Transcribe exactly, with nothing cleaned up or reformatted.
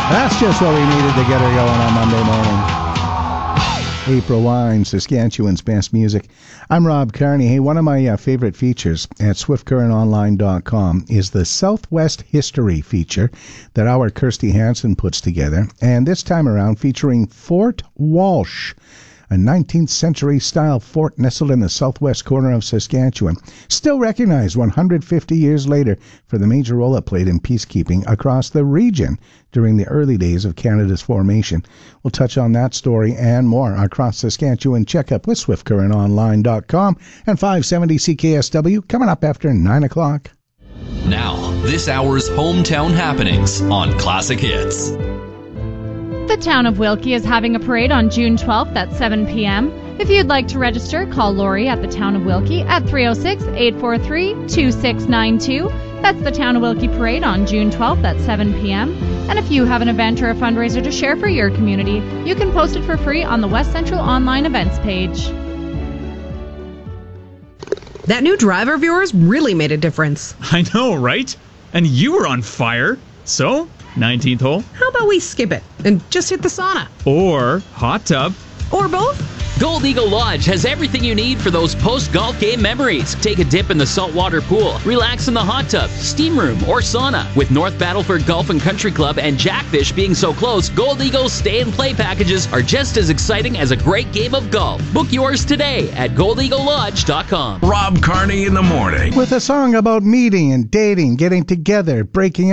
That's just what we needed to get her going on Monday morning. April Wine, Saskatchewan's best music. I'm Rob Carney. Hey, one of my uh, favorite features at swift current online dot com is the Southwest History feature that our Kirsty Hansen puts together. And this time around featuring Fort Walsh, a nineteenth century style fort nestled in the southwest corner of Saskatchewan, still recognized one hundred fifty years later for the major role it played in peacekeeping across the region during the early days of Canada's formation. We'll touch on that story and more across Saskatchewan. Check up with swift current online dot com and five seventy C K S W coming up after nine o'clock. Now, this hour's hometown happenings on Classic Hits. The town of Wilkie is having a parade on June twelfth at seven p.m. If you'd like to register, call Lori at the town of Wilkie at three oh six, eight four three, two six nine two. That's the Town of Wilkie Parade on June twelfth at seven p.m. And if you have an event or a fundraiser to share for your community, you can post it for free on the West Central Online Events page. That new driver of yours really made a difference. I know, right? And you were on fire. So, nineteenth hole. How about we skip it and just hit the sauna? Or hot tub. Or both? Gold Eagle Lodge has everything you need for those post-golf game memories. Take a dip in the saltwater pool, relax in the hot tub, steam room, or sauna. With North Battleford Golf and Country Club and Jackfish being so close, Gold Eagle's stay and play packages are just as exciting as a great game of golf. Book yours today at gold eagle lodge dot com. Rob Carney in the morning. With a song about meeting and dating, getting together, breaking